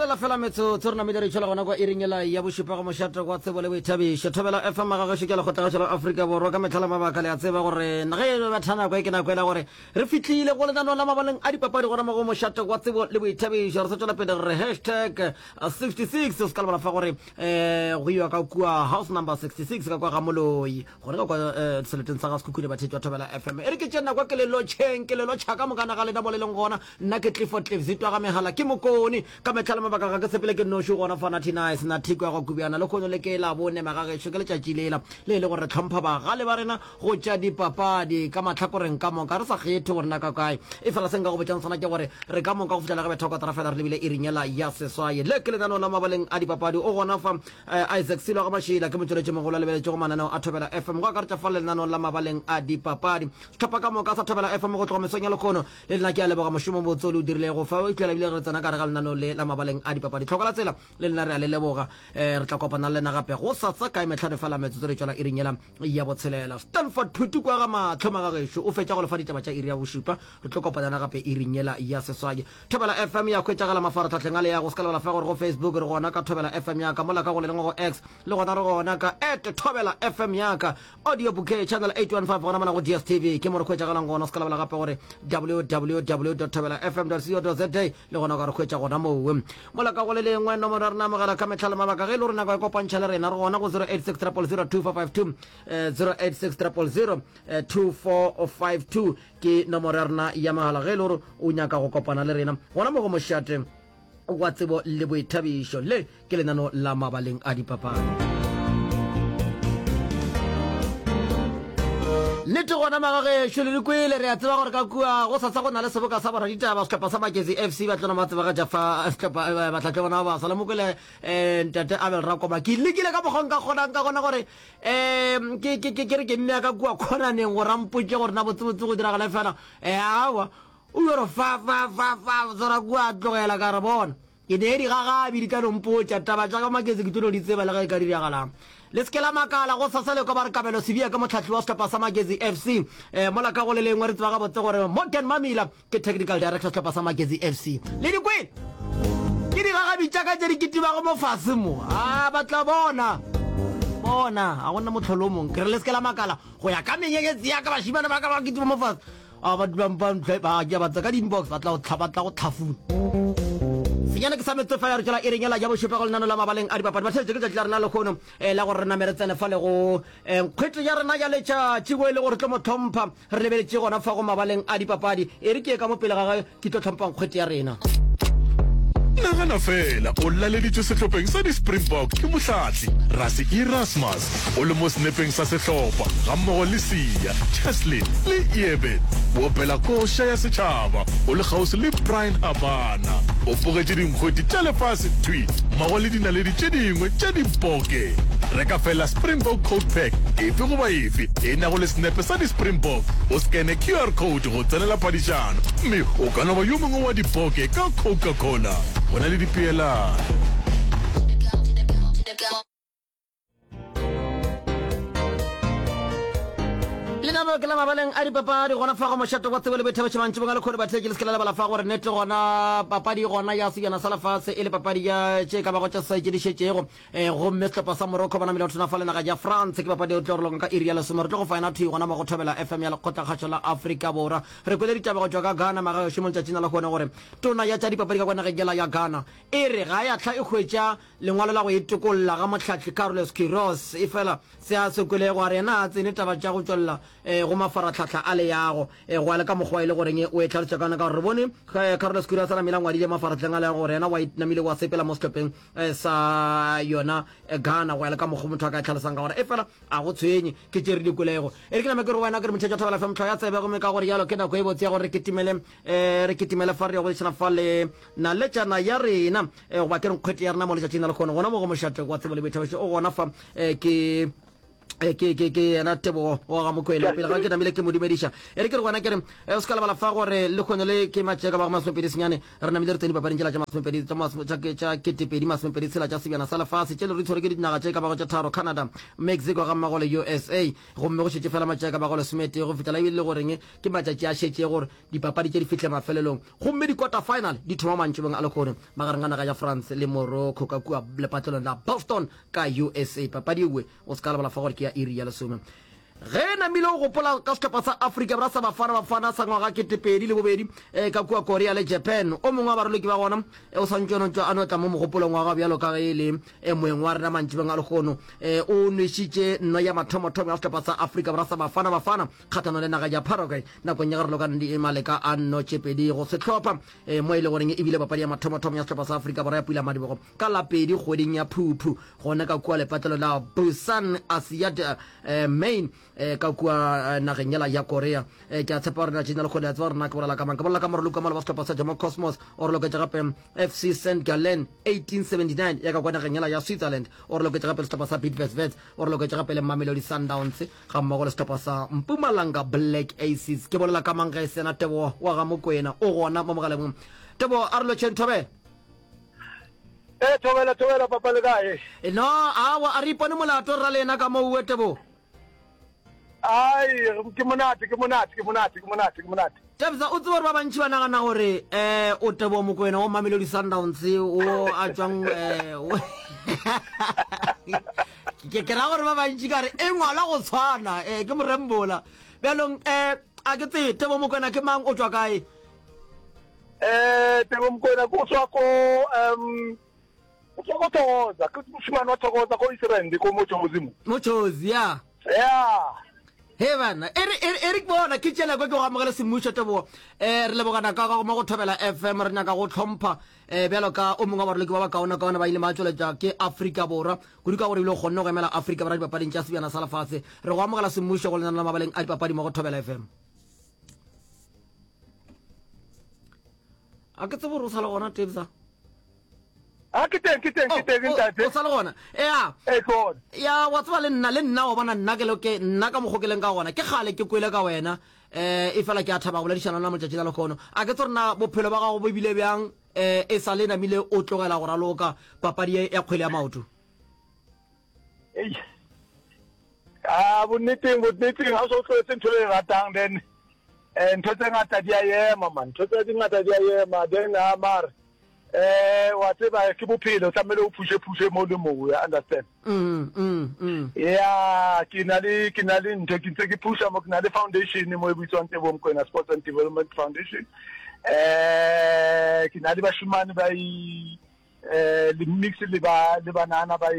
la fela metso tsona me dire tshela gona kwa iringela ya boshipa go moshata kwa tsebo le boithabišo thobela FM ga go shikela go tla Africa borwa ka methala mabaka le a tseba gore nage ba thana kwa ke na kwela gore re fitlile go lenano la mabaleng a dipapadi gona mo moshata kwa tsebo le boithabišo re tswela pele re #66 se ska ba fa gore go iwa ka kwa house number 66 ka kwa ga moloi gore ka kwa seleteng sa ga skukule ba thetwa thobela FM e re ke tsena kwa ke le lo tshaka mo kana ga le na boleleng gona nna ke Clifford zitwa ga mehala ke mokoni ka methala mabaka ga ke sepele ke no sho gona fana tina sna thiko go kubiana le khono le ke la bone magage sho ke le tšatšilela le gore tlhompha ba ga le ba rena go tša dipapadi ka matlhakoreng ka moka re sa kgethe gore na ka kae e fela senga go botšang sona ke gore re ka moka go fitela ga betho ka trafela re lebile iringela ya seswaye le ke le nano la mabaleng a dipapadi o gona fa Isaac Silo ga mashila ke motsweletse mogolo le beletse go manana a thobela FM go ka re tša fa le nano la mabaleng a dipapadi tlhopha ka moka sa thobela FM go tloga mesong ya lekgono le nna ke a leboga mošomo botsolo o dirile go fa o itlela bile re tsena ka re ga lenano le la mabaleng a dipapadi tlhoka la tsela le lena re a le leboga re tla kopana le nna gape go satsa ka metlhane fela metsotso re tswela iringela ya botshelela Stanford thutu kwa ga matlhoma ga gešo o fetša go lefa ditaba tša iri ya bošupa re tlo kopana gape iringela ya seswage thobela FM ya khwetšagala mafaratlhatlheng a le ya go se ka lebala fa gore go Facebook re gona ka thobela FM ya ka mola ka go le go X le gona re gona ka @thobela FM ya ka audio bouquet channel 815 gona mona go DSTV ke mo re khwetšagalang gona se ka lebala gape gore www.thobelafm.co.za le gona ka re khwetša gona moo mola ka go le lengwe nomoro rena mogala ka metlhala mabaka ge le rena ka kopantšha le rena re gona go 086 086 2452 ke nomoro ya rena ya magala ge le gore o nyaka go kopana le rena gona mo go mošate wa tsebo le boithabišo le ke lenano la mabaleng a dipapadi nete gona magage šole le kwele re a tseba gore ka kua go sa go na le seboka sa bona ditaba setlhopha sa Magezi FC ba tlona matseba ga jafa setlhopha ba tlatla bona ba sala mo kwele ntate Abel Rakoma ke lekile ka mogong ka gona gore ke re ke nne ka kua khona neng go rampotse gore na botsebotse go dira ga le fela awa o yoro fa zora kua tlogela ka re bona ke ne di gaga bi di ka nompotsa taba tsa ka Magezi ke tlo di tseba le ga e ka dira galang le skela makala go sasale ko ba re kabelo sebia ka motlhatlhi wa setlhopha sa Magezi FC mola ka go le lengwe re tseba ga botse gore Morgan Mamila ke technical director setlhopha sa Magezi FC le di kwele ke di gaga bitša ka tse di ketiba go mo fase mo ba tla bona a gona motlholo mong ke re le skela makala go ya ka menyenyetsi ya ka bashimane ba ka ba ketiba mo fase ba tsa ka di-inbox ba tla go tlhafuna senyane ke sa metso fa ya re tšela iringela ya bošupa go lenano la mabaleng a dipapadi ba tšheletse ke tšatši la rena lekgono la gore re namere tsene fa le go kgwetso ya rena ya letšatši go e le gore tlo mo tlhompha re lebeletše gona fa go mabaleng a dipapadi e re ke ka mo pele ga ke tlo tlhompang kgwetso ya rena nagana fela o laleditšwe sehlopeng sa di-Springbok ke mohlatli Rassie Erasmus o le mo senepeng sa sehlopha ga mmogo le Sia Cheslin le Eben o opela koša ya setšhaba o le kgausi le Brian Habana o fogetše dinkgweti tša lefase tweet mmogo le dinaledi tše dingwe tša dipoke reka fela Springbok code pack efe goba efe e nago le senepe sa di-Springbok o skene QR code go tsenela phadišano mme o ka no ba yo mongwe wa dipoke ka Coca-Cola go na le dipeelano lenamo ke la mabaleng a dipapadi gona fa go mošato wa tsebo le boithabišo mantši bongale kgone ba tlheke le sekela lebala fa gore nete gona papadi gona ya sejana sa lefatshe e le papadi ya tše ka bago tša sae tše di šetšego gomme setlhopha sa Morocco bana mele o thona fa le naga ya France ke papadi e tlo re lonka ka iri ya lesome re tlo go faena thuyi gona mo go thobela FM ya lekgotlakgatšo la Afrika Borwa re kwele ditaba go tšwa ka Ghana magagešo mo letšatšing la kgone gore tona ya tša dipapadi ka kwa nageng ya Ghana e re ga ya tlha e hwetša lengwalo la go itokolola ga motlhatlhi Carlos Queiroz e fela se a sekwele gore ena a tsene taba tša go tšwelela go mafaratlhatlha a le yago go a le ka mokgwa e le goreng o e tlhalotša kana ka gore re bone Carlos Queiroz a namela ngwadile mafaratlheng a le gore ena wa namile wa sepela mo setlhopheng sa yona Ghana go a le ka mokgwa motho a ka tlhalosang ka gore e fela a go tshwenye ke tšere dikolego e re ke name ke re wena ke re motšhetša thobela fa motho ya tsebe gome ka gore yalo ke nako e botse ya gore re ketimele fa re ya go letšana fa le naletšana ya rena goba ke re nkgwete ya rena mo letšatšing na le kgone gona mo go mošate wa tsebo le boithabišo o gona fa ke ke ena Tebo wa ga Mokoena pele ga ke namile ke modimedisha ere ke re gona ke re o ska la fa gore le khone le ke matsheka ba ga masopedi senyane re namile re tseni ba pareng tla tsa masopedi tsa ketepedi masopedi tsela tsa sebjana sa lefase tse le re tshore ke dinaga tse ka ba go tsa tharo Canada Mexico ga magole USA go mme go shetse fela matsheka ba go le smete go fitela ile goreng ke matšatši a shetse gore dipapadi tse di fihle mafelelong go mme di quarter final di thoma mantši bong a le khone magareng a naga ya France le Morocco ka kua le patlelong la Boston ka USA papadi ewe o ska la fa gore ya iri ya lesome ge namile go gopola ka setlhopha sa Africa bra sa bafana sa ngwaga ketepedi le bobedi ka kua Korea le Japan o mongwe wa baroloki ba gona o santšono a no tla mo mogopolong wa ga bjalo ka ge e le moeng wa rena mantši beng a legono o nwešitše nno ya mathomothomo ya setlhopha sa Africa bra sa bafana kgathano le naga ya Paraguay nakong ya garolo ka di maleka a nnotšepedi go setlhopha mo e le goreng e bile papadi ya mathomothomo ya setlhopha sa Africa bra ya pula madibogo ka lapedi kgweding ya Phuphu gona ka kua lepatlelo la Busan Asiat main ka kua nageng ya Korea ke a tshepa gore na tšena le kgone a tseba gore na ke bolela ka mang ke bolela ka morelo ka mala ba setlhopha sa Jomo Cosmos o re loketse gape FC St Gallen 1879 ya ka kua nageng ya Switzerland o re loketse gape le setlhopha sa Bidvest o re loketse gape le Mamelodi Sundowns ga mmogo le setlhopha sa Mpumalanga Black Aces ke bolela ka mang ge sena Tebo wa ga Mokoena o gona mo mogaleng Tebo a re lotšheng Thobe Thobela papa le kae no awa a re ipone molato ra le ena ka mo uwe Tebo ai ke monate Tebza o tseba ba bantši ba nagana gore o Tebo Mokoena o Mamelodi Sundowns o a tswang ke ra gore ba bantši ka re e ngwala go tshwana ke morembola bjalong a ke tsebe Tebo Mokoena ke mang o tswa kae Tebo Mokoena ko tswa ko Thokoza ke moshimane wa Thokoza ko Israel ko Mojozi ya he bana Eric bona ke tsela go ke go amogela semmušo Tebo re lebogana ka go mo go Thobela FM re nyaka go tlhompha bjalo ka o mongwe wa baroloki ba ba kaona ba ile matšweletša ke Afrika Borwa kudu ka gore ebile o kgonne go emela Afrika Borwa dipapading tša sebjana sa lefase re go amogela semmušo go lenana la mabaleng a dipapadi mo go Thobela FM a ke tsebe gore o sa le gona Tebza ke teng o sa le gona ya wa tseba le nna o bona nna ke nna ka mogokeleng ka gona ke gale ke kwele ka wena e fela ke a thaba go boledišana la motšatši la lekgono a ke tse rena bophelo ba gago bo bile bjang e sa le namile o tlogela go raloka papadi ya kgwele ya maoto bonneteng ga o se o tlogetse ntho le ratang then ntho tse ngata di a ema then mare wa tseba ke bophelo tlamele o phushe mo le moo ya understand ke na le ntho ke ntse ke pusha mo ke na le foundation mo e bitswang Tebo Mokoena Sports and Development Foundation ke na le bashimane ba le mix le banana ba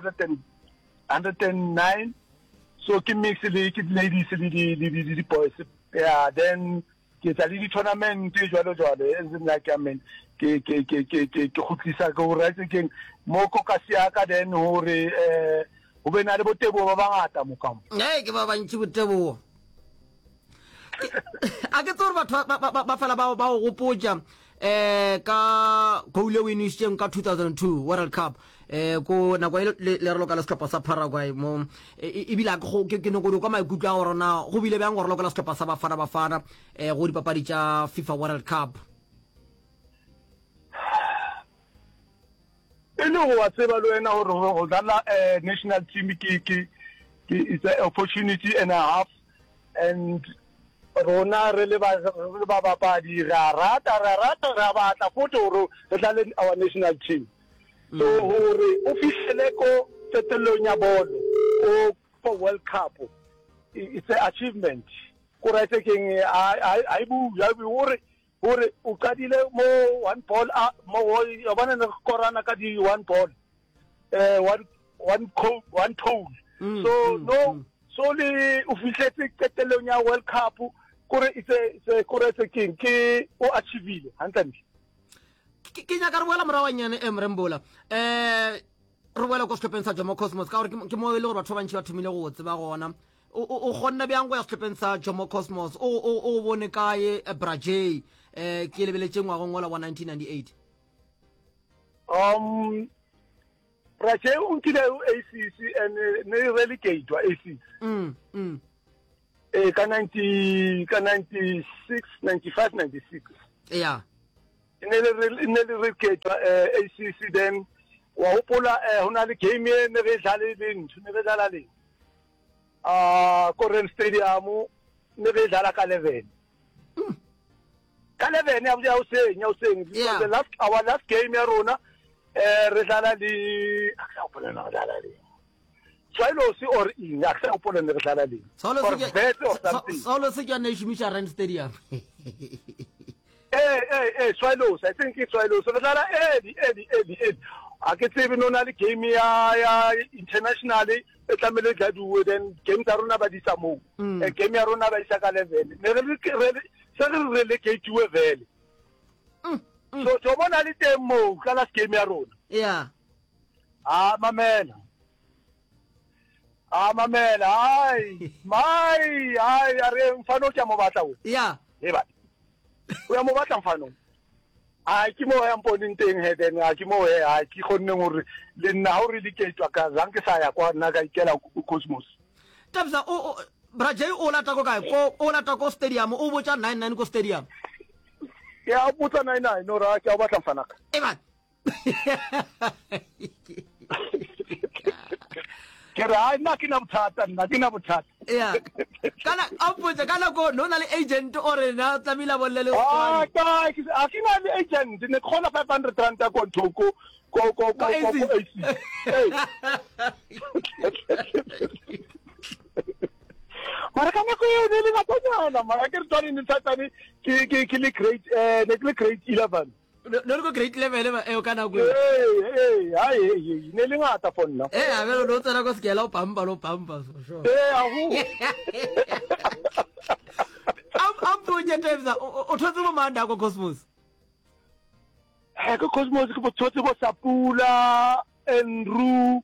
109 so ke mix le ke ladies le di boys then ke tsa le di tournament jwalo ezin like I mean ke khutlisa go retse ke mo ko ka sia ka den hore o be na le botebo ba bangata mo kampo ke ba bantši botebo a ke tsore batho ba fela ba go gopotša ka goal e winnetseng ka 2002 World Cup ko nako le raloka le setlhopha sa Paraguay mo ebile ke nokodo ka maikutlo a gore na go bile bjang gore loka le setlhopha sa bafana go dipapadi tša FIFA World Cup go wa tseba le wena gore go dlala national team it's an opportunity and a half and rona re le ba bapadi ra rata ra batla futhi gore re dlale our national team so gore o fihlele ko tsetelong ya bolo for World Cup it's an achievement ko ra tsekeng ai bu gore o kadile mo one ball mo o bona ne korana ka di one ball one goal so no so le o fihletse tsetelong ya World Cup gore it's king ke o achievile hantle ke nyaka re boela morawanyane Mrembola re boela ko setlhopheng sa Jomo Cosmos ka gore ke mo e le gore batho ba bantši ba thomile go tseba gona o kgonna bjang go ya setlhopheng sa Jomo Cosmos o bone kae Brajay ke lebeletse ngwagong ola wa 1998 Brache unkile ACC and ne relegate wa ACC ka 96 95 96 yeah ne relegate ACC then wa hopola hona le game ne re dlale le Korean Stadium ne re dlala ka 11 ka 11 ya useng because our last game ya rona re dlala le aksapola na dlala le Swallows or in aksapola ne re dlala le Swallows ke ne shumisha Rand Stadium Swallows I think it's Swallows re dlala early a ke tsebe nona le game ya internationally e tlamele dladuwe then game tsa rona ba di sa mo game ya rona ba isa ka 11 ne re relegate we vele so bona le temo ka last game ya rona yeah mamela ai are mfano ke mo batla o yeah ba o ya mo batla mfano ke mo ya mponing teng he then ke mo ke khonne gore le nna ho re diketwa ka zanke sa ya kwa nna ka ikela Cosmos tabza o braje o lata ko kae o lata ko stadium o botsa 99 ko stadium ya botsa 99 no ra ke a batla mfana ka eba kera nna ke na bothata yeah kana apotsa kana ko nona le agent o re na tlamila bollele a ke na le agent ne khona 500 rand ka kontoko ko mara kana ko ne le ngapanyana mara ke tsone ne tsatane ke le grade le grade 11 no go grade level e o kana go ai ne le ngata fonna a velo no tsena go skela o pamba so sure ahu am project tabza o thotse mo manda ko Cosmos ko Cosmos ko thotse bo Sapula Andrew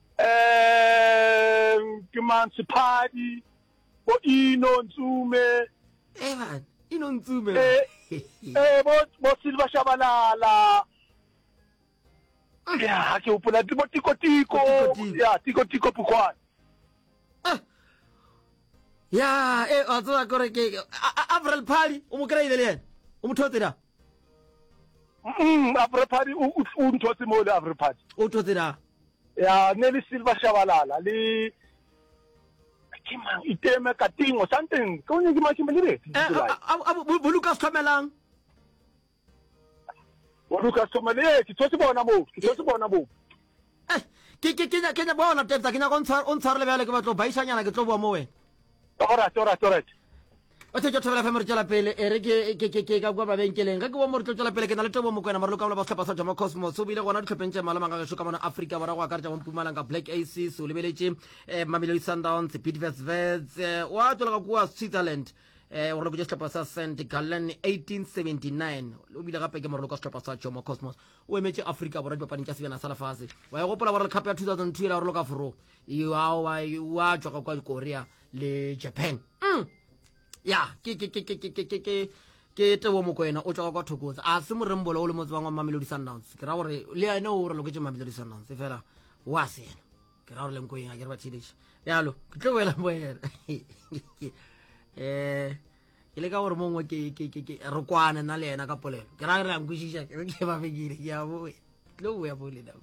ke Mansipadi bo Ino Nzume man Ino Nzume bo Silva Shabalala ya ke upula tiko ya tiko Pukwan ya a tswa gore ke Avril Phali o mo kreile le yena o mo thotsira Avril Phali o nthotse mo le Avril Phali o thotsira ya ne le Silva Shabalala le kimang iteme katingo something ko ne ke machimele bo Lucas Thomelang Lucas Thomelang ke thotse bona mo ke bona tepta ke nya go ntshwara le bele ke batlo baishanyana ke tlo bua mo wena alright o tse tshwara fa mo tsela pele re ke ka kwa babenkeleng ga ke bo mo re tsela pele ke na le tebo mo kwena mara lo ka ba tlhapa sa jama Cosmos so bile gona ditlhopheng tse malama ga go ka bona Africa bara go akarja mo Mpumalanga Black Aces so lebeletse Mamelodi Sundowns Bidvest Wits wa tlola ka kwa Switzerland o re go tlhapa sa St Gallen 1879 o bile gape ke mo re go tlhapa sa jama Cosmos o emetse Africa bara di papadi tsa sebana sa lafase wa go pola World Cup ya 2002 la re lo ka foro wa tswa kwa Korea le Japan ya ke tebo mo kwena o tswa kwa Thokotsa a se morembolo o le motse wa Mamelodi Sundowns ke ra gore le ene o re loketse Mamelodi Sundowns fela wa sena ke ra gore le nkoeng a ke re ba tshedisha yalo ke tlo wela mo ena ke le ka gore mongwe ke re kwana na le ena ka polelo ke ra re la nkwishisha ke ba begile ke ya bo tlo ya bo le da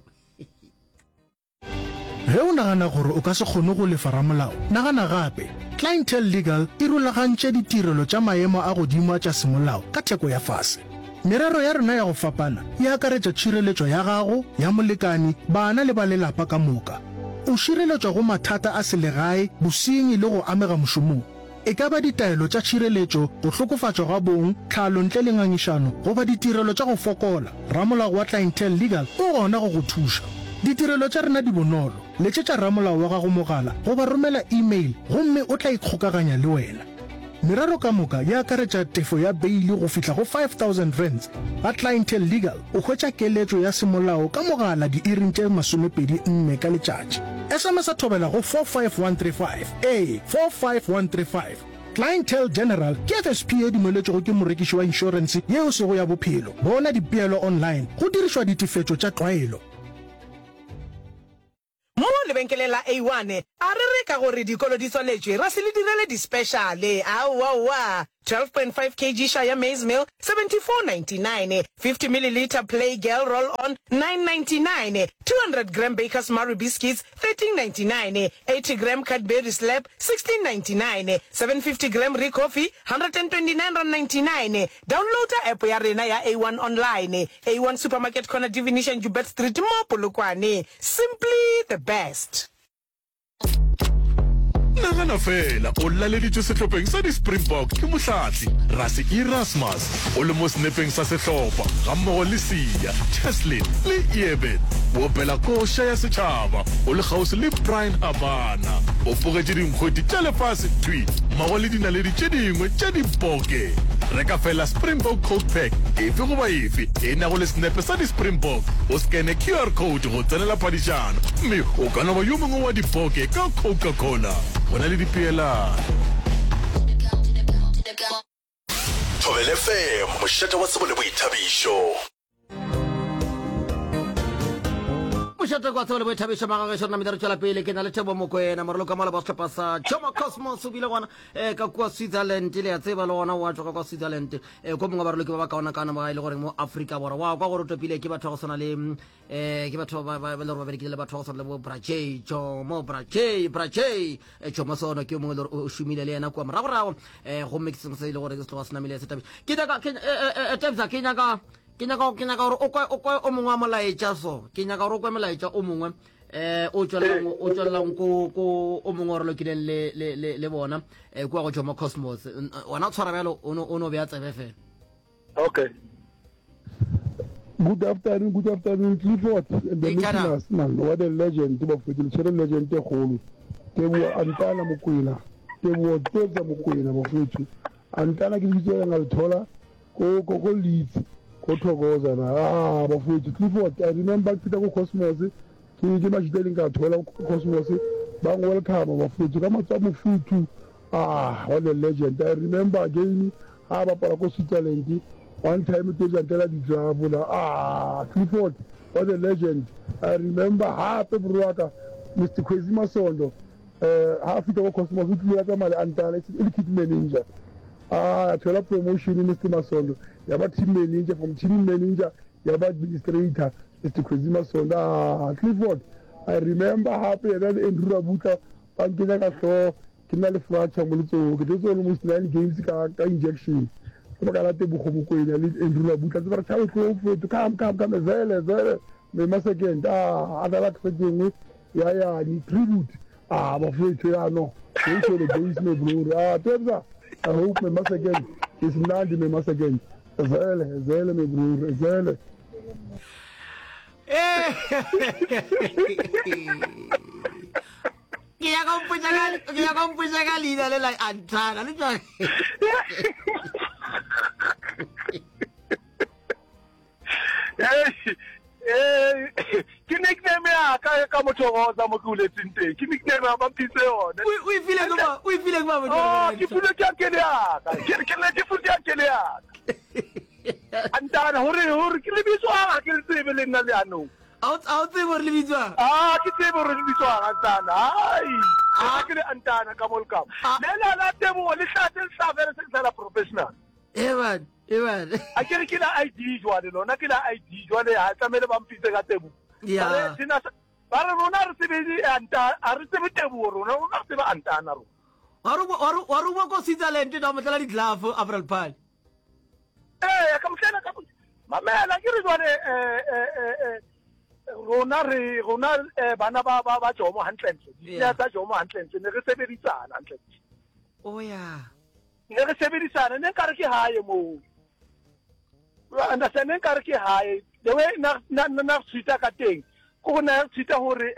ge o nagana gore o ka se kgone go lefa ramolao nagana gape Clientele Legal e rulagantše ditirelo tša maemo a godimo tša semolao ka theko ya fase merero ya rena ya go fapana e akaretša tšhireletšo ya gago ya molekani bana le ba lelapa ka moka o šireletšwa go mathata a selegae bosenyi le go amega mošomong e ka ba ditaelo tša tšhireletšo go hlokofatšwa ga bong tlhalo ntle le ngangišano goba ditirelo tša go fokola ramolao wa Clientele Legal o gona go go thuša ditirelo tša rena di bonolo letšetša ramolao wa gago mogala goba romela email gomme o tla ikgokaganya le wena merero ka moka ya akaretša tefo ya beili go fihla go 5,000 rands ga Clientele Legal o hwetša keletšo ya semolao ka mogala diiring tše 24 ka letšatši SMS a thobela go 45135 45135 Clientele General ke FSP e dumeletšego ke morekiši wa inšorense yeo sego ya bophelo bona dipeelo online go dirišwa ditefetšo tša tlwaelo mo lebenkele la A1 a re re ka gore dikolo di tswaletswe ra se le direle di-speciale aowa 12.5 kg Shire maize meal 74.99, 50 milliliter Play Girl roll on 9.99, 200 gram Baker's Marie biscuits 13.99, 80 gram Cadbury Slab 16.99, 750 gram Re coffee 129.99. Download the app ya rena ya A1 online, A1 supermarket corner Divination Jubert Street mo Polokwane. Simply the best. nagana fela o laleditšwe sehlopheng sa di-springbok ke mohlatli rasi erasmus o le mo snepeng sa sehlopa ga mmogo le sia cheslin le ebet o opela koša ya setšhaba o le kgausi le brian habana o fogetše dinkgwedi tša lefase twi mmogo le dinaledi tše dingwe tša dipoke reka fela springbok coke pack efe goba efe e nago le snepe sa di-springbok o skene QR code go tsenela phadišano mme o ka noba yo mongwe wa dipoke ka coca-cola go na le dipeelano. Thobela FM mošate wa tsebo le boithabišo. mošate kwa tsebo le boithabišo magageso rena mediro tšwela pele ke na le Thebo Mokoena moraloka mola ba setlhopha sa Jomo Cosmos o bile gona ka kua Switzerland le ya tseba le gona wa tšwa ka kwa Switzerland ko mongwe baroloki ba ba kaonakana ba ile gore mo Afrika Borwa wa kwa gore topile ke batho go sona le ke batho ba le gore ba berekile le batho go sona le bo Brache Jomo Brache Jomo sono ke mongwe le o shumile le yena kwa moragorago go mixing se ile gore ke setlo ga senamile se tabi ke nyaka ke nyaka gore o kwa o mongwe wa molaetša so ke nyaka gore o kwa molaetša o mongwe o tswelelang ko o mongwe gore lokileng le bona kua go Jomo Cosmos wona o tshwara bjalo o no bea tsebe fela. Okay. Good afternoon, Clifford. The listeners, man, what a legend, the legend, the whole. They were Antana Mukwina. They were Teza Mukwina, Mofuchi. Antana Gizo and Altola, go leads, go Togozana. Mofuchi. Clifford, I remember Kitako Cosmos, Kimash Delinga, Tola Cosmos, Bang welcome, Mofuchi. Kamasamu Futu. What a legend. I remember again, Haba Paracosi Talenti. One time it was a Teladijabula. Clifford, what a legend. I remember half of Ruaka, Mr. Kwezima Sondo, half of Cosmos, Antana, Ilkit Meninja. Tola promotion in Mr. Masondo. Yaba Team Meninja from Team Meninja, Yaba Administrator, Mr. Kwezima Sondo. Clifford, I remember happy and then in Rurabuka, Pankina, Kinale Fracture, it was almost 9 games injection. Magalate Bukobuko in Rurabuka, to come, Zele, me must again, other like saying, yeah, need tribute. I'm afraid to know. The days may blow. Tebza, I hope me must again. It's not me must again. Zele, me blow, Zele. Kaya kompusa ka lida le like Antana le jwa Ke nickname ya ka mothogoza mo ke uletseng teng ke nickname ya ba mpitse yone o e file ba mo ke fule tša kele ya ka ke fule tša kele ya Antana hore ke lebitswa ke le tsebe le nna le anong a o tsebe gore le bitswa ke tsebe gore le bitswa Antana ai ke le Antana ka molka le la Tebo le hlate le hlabere se tsela professional evan a ke re ke la ID jwale lona ke la ID jwale ha tsamele ba mpitse ka Tebo ya ba re rona re tsebe Antana a re tsebe Tebo rona o ka tsebe Antana ro wa ro go Switzerland da mo tla di glove April Pal ka mhlana ka mamela ke re jwale rona bana ba Jomo hantlentle ya tsa Jomo hantlentle ne re sebedisana hantlentle o ya ne re sebedisana ne ka re ke hae mo understand ne ka re ke hae the way na tsita ka teng go na tsita hore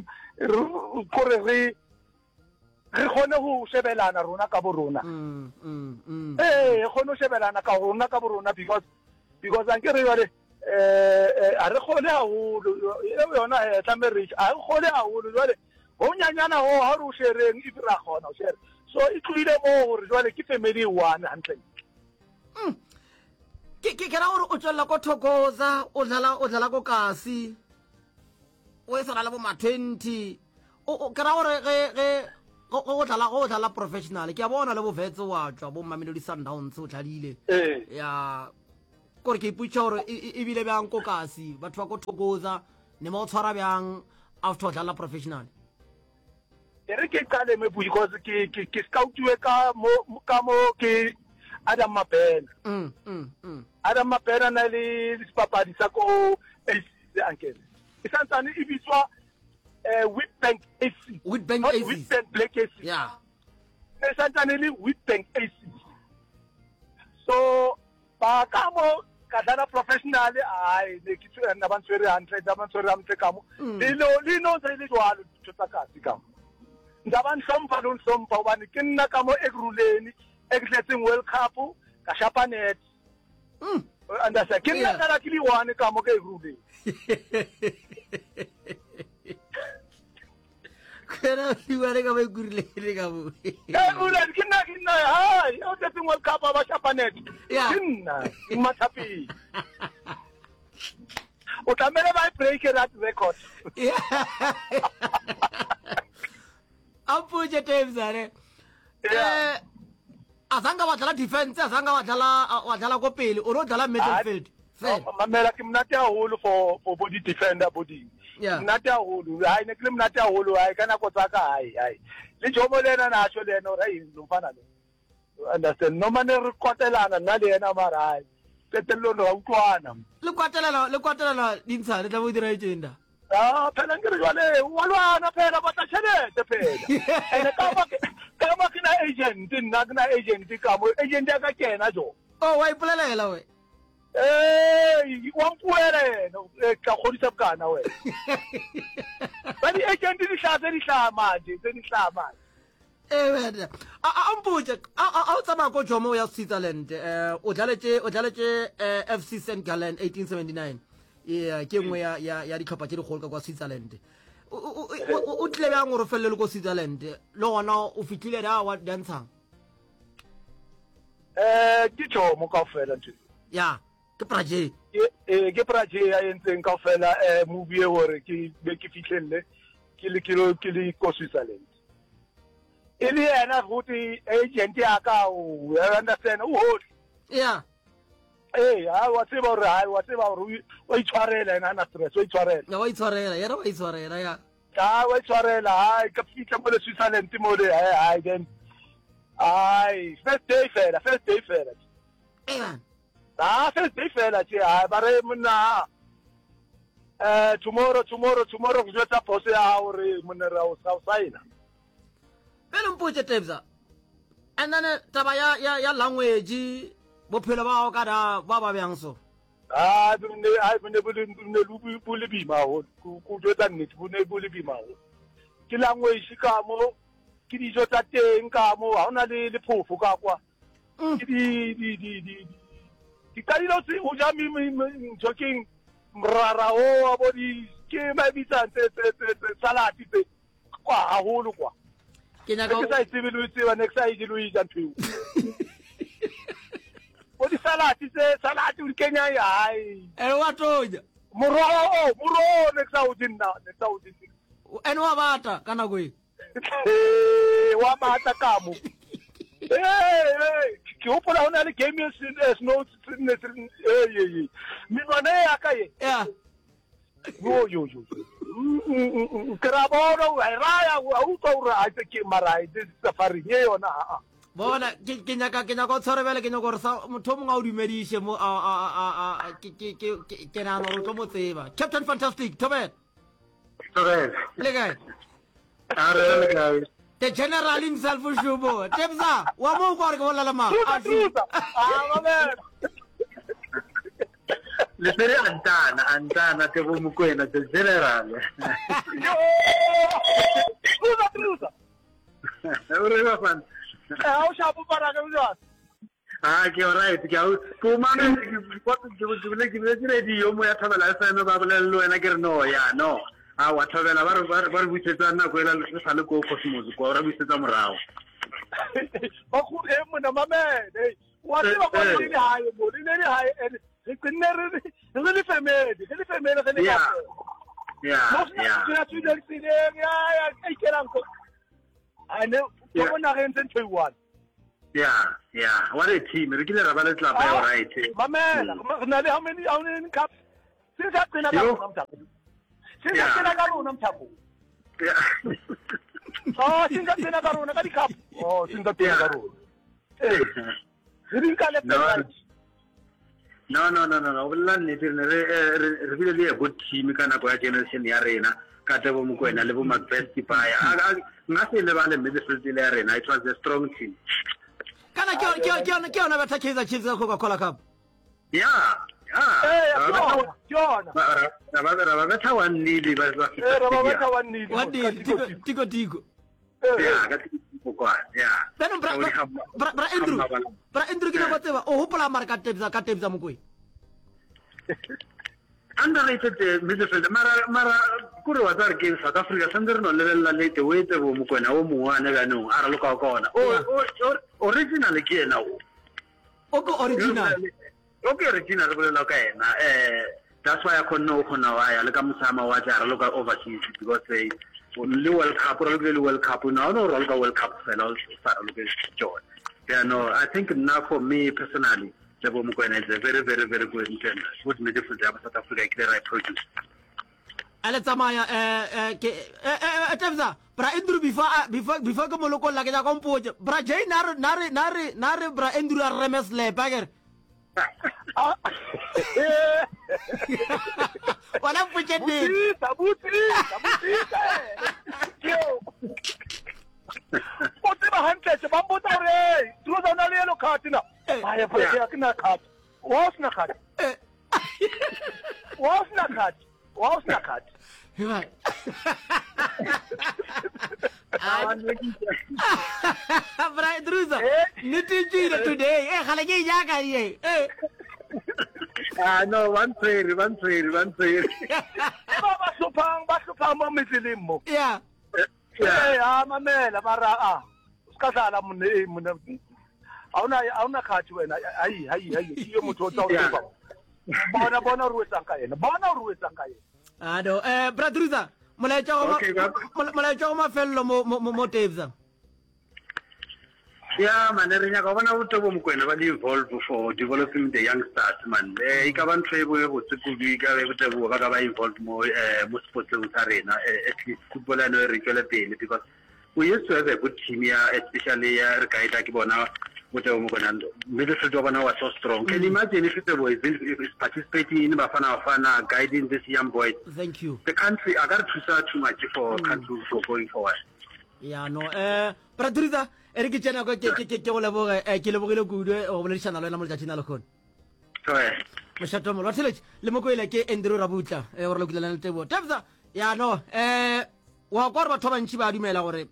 re khone ho shebelana rona ka bo rona khone ho shebelana ka rona ka bo rona because anke re yore a re khone haholo yona tlamme reach a re khone haholo jwale ho nyanyana ho ha re shereng if ra khona ho shere so e tlile mo hore jwale ke family one hantle ke ra hore o tswela go Thokoza o dlala go Kasi o e sala le bo ma 20 o ke ra gore ge go dlala professional ke a bona le bofetse wa tswa bo Mamelodi Sundowns o tladile ya kore ke iputša gore e bile bjang ko kasi batho ba ko thokoza ne mo tshwara bjang after dlala professional ere ke qale me because ke scoutiwe ka mo ke Adam Mapena Adam Mapena na le dipapadi sa ko AC ankele e santsane e bitswa Witbank AC Witbank Black AC yeah e santsane le Witbank AC so ba ka mo ka dala professional ai ne ke tsena na bantswere 100 abantswere amtle ka mo le no tse le jwalo tsa kasi ka mo ndaban hlompha lo hlompha ubani ke nna ka mo egruleni ekletseng World Cup ka Shapanet andasa ke nna kala ke liwane ka mo ke egruleni kera liwane ka mo egruleni ka mo egruleni ke nna hai o ekletseng World Cup ba Shapanet ke nna mathapi o tlamele ba break that record Ampuje Tebzare azanga badlala defense azanga badlala ko pele o ro dlala midfield mamela ke mnate haholo for body defender body mnate haholo hai ne ke mnate haholo hai kana ko tsaka hai le jomo lena na tsho lena o re lo mfana lo understand no mane re kwatelana nna le yena mara hai petelo no utlwana le kwatelana dintsha le tla bo dira agenda phela ngire jwale walwana phela batla tšhelete phela ene ka ba ke na agent nna ke na agent ka mo agent ya ka kena jo wa ipolelela we wa mpuela yena ka kgodisa bokana we ba di agent di hlaha manje wena ampuje a o tsamaya ko Jomo ya Switzerland o dlaletse FC St Gallen 1879 ke nngwe ya ditlhopha tse digolo ka kwa Switzerland o tlile bjang gore felele ko Switzerland le gona o fitlhile da wa dantshang ke Jomo kaofela ntho ya ke Praje ke Praje ya entseng kaofela movie e gore ke be ke fitlhelle ke le ko Switzerland e le yena futhi agent ya ka o understand o hole ya wa tseba gore o itshwarela ena na stress o itshwarela wa itshwarela ya wa itshwarela hai ka fitla mo le Switzerland mo le hai then first day fela first day fela tje hai ba re mna tomorrow go jwetsa boss ya hao re monna ra o saina pele mpotse Tebza and then taba ya language bophelo ba ka da ba bjang so bune bule bima ho ku jwetsa nnete bune bule bima ho ke language ka mo ke dijo tsa teng ka mo ha ona le phofo ka kwa ke di ka dilo se o ja mi joking mrara o abo di ke ba bitsa tse salad tse kwa haholo kwa ke nyaka ke sa itsebe le tseba next side le ija ntho o di salad o kenya ya hai wa toja muro next side ene wa bata kana go wa bata kamo ke hopola hona le game snow minwane ya ka ye yo kraboro raya u to ra ke marai de safari ye yona bona ke nyaka o tshwarebele ke nyaka gore sa motho mongwe a o dumediše mo ke nagana gore o tlo mo tseba Captain Fantastic Tobet le kae the general himself Shubo Tebza wa mo gore ke bolela mang le tere antana te bo mokwena the general truza ore ba fan o shapo para ka uja ke alright ke au ko mane ke le di yo mo ya thabela sa no ba bolela le wena ke re no ya no wa thabela ba re butsetsa nna go ela le sa le ko Cosmos ko ra butsetsa morao ba go mo na mamene wa tseba go le hae mo le hae re family Yeah. Yeah. What a team. Re kile ra ba le tlapa ya right. Mamela, how many cups? Since I've been around. Since I've been around. Yeah. Oh, since I've been around, I cup. Oh, since I've been around. Hey, you didn't call it right. No. Wala ni re bile a good team kana kwa generation ya rena ka tebo Mokoena le bo Macbeth pa ya. Nga se le ba le midfield ya rena. It was a strong team. Kana ke ona batla Kaizer Chiefs ka Coca-Cola Cup. Yeah. Hey, John. Ra ba tha 1-0 ba. Rababeta 1-0. What tiko. Yeah, ka tiko kwa. Yeah. Then bra Andrew ke ba tseba o hopola mara ka tebza Mokoena. Underrated midfield mara kuri wa tsare ke South Africa sandere no level le te wete bo Mokoena o muane ga no ara lo ka kona o original ke ena o Oko original. Okay, original go le ka ena that's why I couldn't wa ya le ka musama wa tsara lo ka overseas because they le World Cup no ro ka World Cup fela o sa lo ke joy. Yeah, no, I think now for me personally Lebo Mokoena is a very, very, very good intender. Good midfield job South Africa ke right produce. Ale tsamaya tebza bra Andrew before ke moloko la ke ja kompoje bra Jay nare bra Andrew a remes le bagger. Wala puche de. Tabuti. Yo. Pote ba handle ba mbota re. Tuzo na le lo khati na. Aya pote akina khati. Was na khati. Right. Bra Druza. Nitijira today. Khalagi jaga ye. No, one prayer. Ba supang mo misilimo. Yeah. Mamela mara uskazala mune awuna khathi wena hayi iyo muthu otawuba bona ruwetsanga yena Ado bra Druza molaetsa go mafello mo tebza. Yeah, man, re nya ka bona botobo Mokoena ba di involve for developing the youngsters, man. E ka ba ntwe bo botse kudu ka be botobo ba ka ba involved mo sports sa rena, at least football and re tswela pele because we used to have a good team here, especially re ka ita ke bona botobo Mokoena. Midfield wa bona was so strong. Can you imagine if the boys is participating in Bafana guiding this young boys? Thank you. The country I got to too much for country for going forward. Yeah, no. Bra Druza ere ke tsena go ke go leboga ke lebogile kudu o boledišana le wena mo letšatšing la lekgone mošato mo lwatlheletse le Mokoena ke Andrew Rabutla gore le kutlelana le tebo tebza ya no wa kwa re batho ba bantši ba dumela gore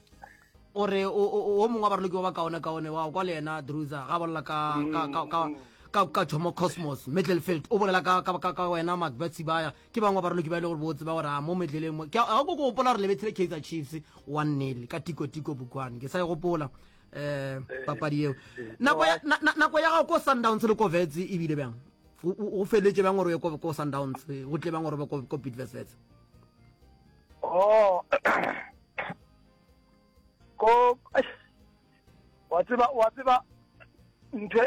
o mongwe wa baroloki wa ba kaone wa kwa le ena Druza ga bolela ka Jomo Cosmos Midfield o bolela ka wena Macbeth baya ke bangwe ba baroloki ba ile gore botse ba gore mo medleleng mo ga go gopola re lebetsele Kaizer Chiefs 1-0 ka tiko Bukwane ke sa gopola papadi eo nako ya ga ko Sundowns le ko Wits e bile bang o feletse bang gore ko Sundowns go tle bang gore ba ko Bidvest ko wa tseba ntwe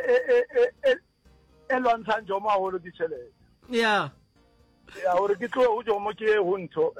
lwantshang Jomo haholo ke tšhelete. Yeah gore ke tlo ho Jomo ke ho ntho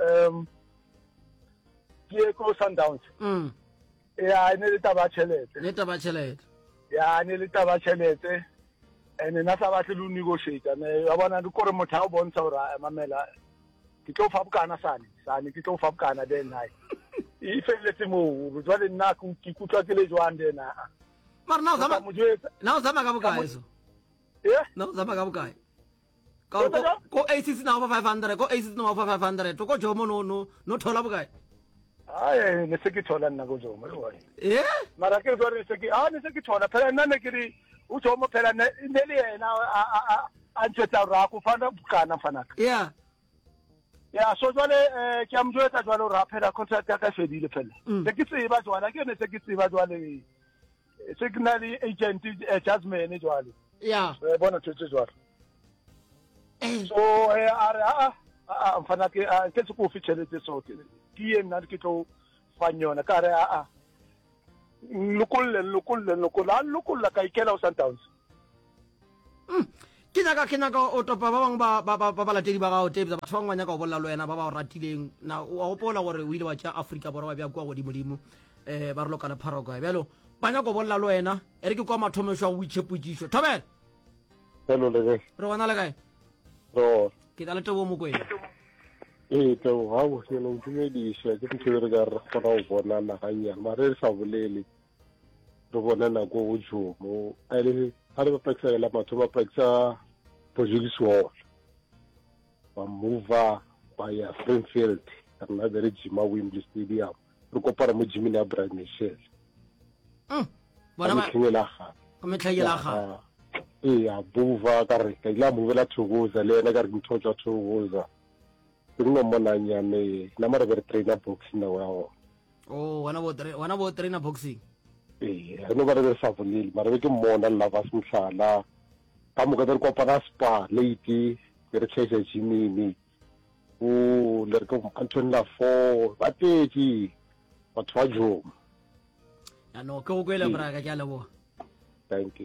ke ko Sundowns ya ne le taba tšhelete ya ne le taba tšhelete ene na sa batle lu negotiate ne ya bona di kore motho o bontsha gore mamela ke tlo fa bokana sane ke tlo fa bokana then hai e feletse mo jwale nna ke kutla ke le jwang dena mara na o zama ka bokae so na o zama ka bokae ko ACC na over 500 ko ACC na over 500 to ko Jomo no thola bokae ai ne se ke thola nna go Jomo mara ke gore se ke thola phela nna ne ke ri o Jomo phela ne le yena a ntsetsa ra ku fana bukana fanaka ya so jwale ke amjwetsa jwale ra phela contract ya ka fedile phela se ke tseba jwale ke ne se ke tseba jwale signal agent Jasmine jwale bona tsetse jwale so mfana ke se ko fitlheletse so ke ye nna ke tlo fang yona ka re lokolla ka ikela o Sundowns ke nyaka o topa ba bang ba balatedi ba gago tebza batho ba ngwanya ka o bolla le wena ba ba o ratileng na o gopola gore o ile wa tša Afrika Borwa bja kwa godimo ba re lokala Paraguay bjalo ba nyaka o bolla le wena e re ke kwa mathomešo a go itšhepotšišo Thobela hello le re bona le kae ro ke tla le tebo mokwena tebo ha bo se no ntumedisha ke ntse re ka re gona go bona naganyana mare re sa bolele re bona na go jomo a le ha re ba la batho ba praksa Portuguese wall ba move ba ya Springfield kana be re jima Wembley Stadium re kopara mo jimini ya Brian Michel bona ba tlhela ga metlhayela ga ya buva ka re ka ila movela Thokoza le ena ka re nthoja Thokoza ke nna mona nyane na mara be trainer boxing na wa wana bo trainer boxing no ba re sa bolile mara ke mmona la ba smhlala ka mo ka re kopana spa late re tshetse jimini le re ko Anthony Lafo ba teki batho ba joma ya no ke go kwela braga ke a leboa thank you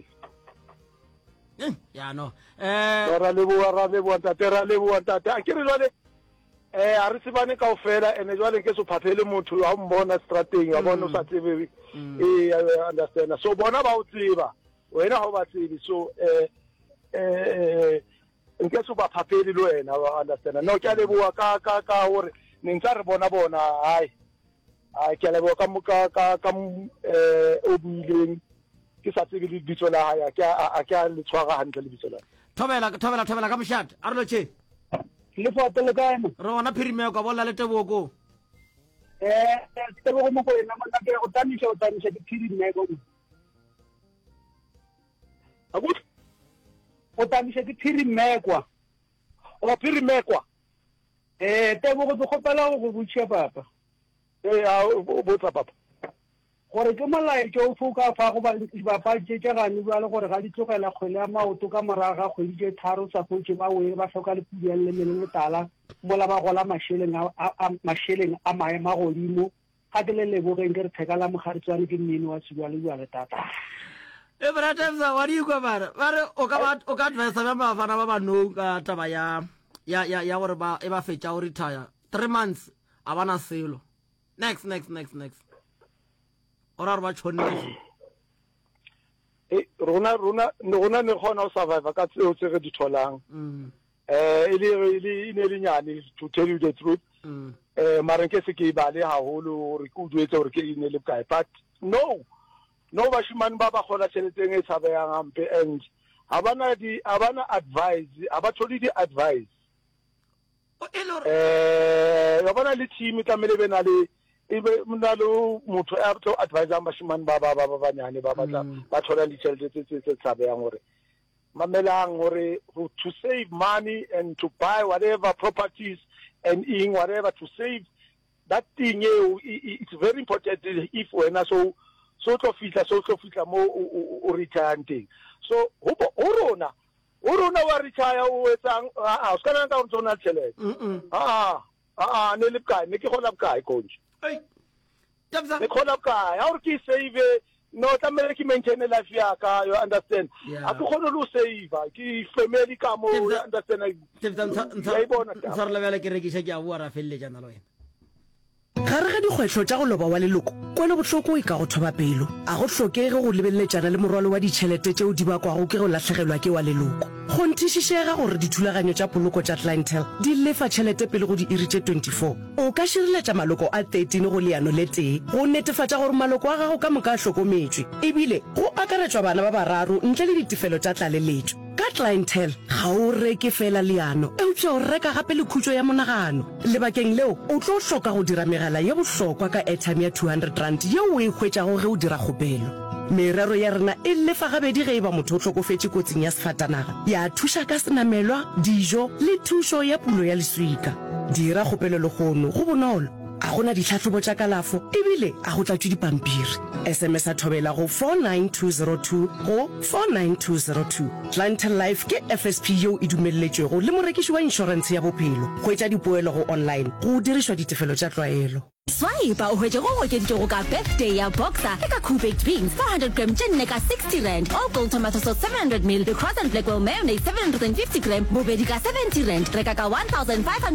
ya no ra leboa tate a ke re jwale a re sebane kaofela ene jwale ke so phaphele motho a mbona strateng a bona o sa tsebe understand so bona ba o tseba wena ha o ba tsebe so nke so ba phaphele le wena ba understand no ke a leboa ka hore ne ntse re bona hai ke a leboa ka o buileng ke sa tsebe le bitso la hae a ke a le tshwara hantle le bitso la Thobela ka mošate a re lo tšhe le foto le kae mo re bona phirimeo ka bolla le teboko teboko mo go ena mona ke go tanisha ke phirimeo akut o tanisha ke phirimeo o phirimeo teboko go gopela go butšha papa a botsa papa gore ke molai ke o foka fa go ba ba tšetša gane ba le gore ga di tlogela kgwele ya maoto ka moraga kgwedi tše tharo sa khotse ba wele ba hloka le pudi le le tala mola ba gola masheleng a maema godimo ga ke le lebogeng ke re theka la mogaritswane ke mmino wa tshibwa le tata bratemsa wa di kwa bare o ka advise ba bafana ba banong ka taba ya gore ba e ba fetša o retire 3 months a bana selo next ora ba tshonetse rona ne gona o survive ka tseo tse re di tholang ile le nyane to tell you the truth mara ke se ke ba le haholo re ku duetse gore ke ine le kae but no bashimane ba gola tšheleteng e tshabeyang ampe and abana advice abatholi di advice ya bana le team ka mele be na le ibe mna lo motho a tlo advise bashimane ba banyane ba batla ba thola le tšhelete tse tshabeyang gore mamelang gore to save money and to buy whatever properties and whatever to save that thing it's very important if when so tlo fitla mo o retire so o rona wa retire o etsang a ska nna ka o tsona tšhelete ne le kae ne ke gola kae konje tabza ne gola kae ha o ke save no tlamele ke maintain life ya ka you understand a ke gone lo save ke family ka mo you understand ntsa re lebele ke rekisa ke a bua ra felle jana lo wena gare ga dikgwetlho tša go loba wa leloko kwele botlhoko e ka go thoba pelo a go tlhokege go lebeleletsana le morwalo wa ditšhelete tšeo di bakwago ke go latlhegelwa ke wa leloko go nthišišega gore dithulaganyo tša poloko tša clientele di lefa tšhelete pele go di iri tše 24 o ka šireletša maloko a 13 go leano le tee go netefatša gore maloko a gago ka moka a hlokometswe ebile go akaretšwa bana ba bararo ntle le ditefelo tša tlaleletšo ka clientele ga o reke fela leano eupša o reka gape le khutšo ya monagano lebakeng leo o tlo hloka go dira megala ye bohlokwa ka airtime ya 200 rand yeo o e hwetšago ge o dira kgopelo merero ya rena e lefa gabedi ge e ba motho o tlhokofetše kotsing ya sefatanaga ya thuša ka senamelwa dijo le thušo ya pulo ya leswika dira kgopelo le kgono go bonolo a gona ditlhatlhobo tša kalafo ebile a go tlatšwe dipampiri. SMS a thobela go 49202 go 49202. Clientele Life ke FSP yeo e dumelletšwego le morekiši wa inšorense ya bophelo. Go etša dipoelo go online go dirišwa ditefelo tša tlwaelo. Swipe o hwetše go okeditšego ka birthday ya Boxer ke ka cooked beans 400 gram tše nne ka 60 rand, all gold tomato sauce 700 ml, the Cross and Blackwell mayonnaise 750 gram bobedi ka 70 rand, reka ka 1500